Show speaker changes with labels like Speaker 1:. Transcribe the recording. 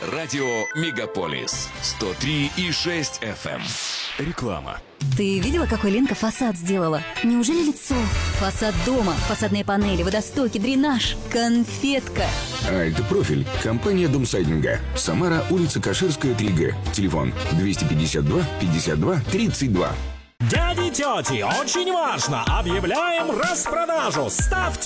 Speaker 1: Радио Мегаполис 103,6 FM. Реклама.
Speaker 2: Ты видела, какой Ленка фасад сделала? Неужели лицо? Фасад дома, фасадные панели, водостоки, дренаж. Конфетка.
Speaker 3: Альтпрофиль. Компания Домсайдинга. Самара, улица Каширская, 3Г. Телефон 252 52 32.
Speaker 4: Дяди, тети, очень важно! Объявляем распродажу! Ставьте